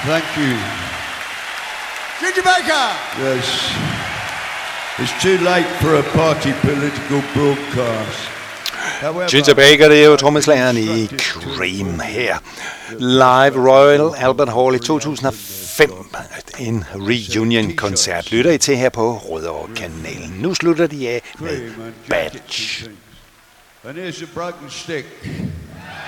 Thank you. Ginger Baker! Yes. It's too late for a party political broadcast. Ginger Baker, det er jo trommeslageren i Cream her. Live Royal Albert Hall i 2005. En reunion-koncert lytter I til her på Rødovre-kanalen. Nu slutter de af med Badge. And here's a broken stick.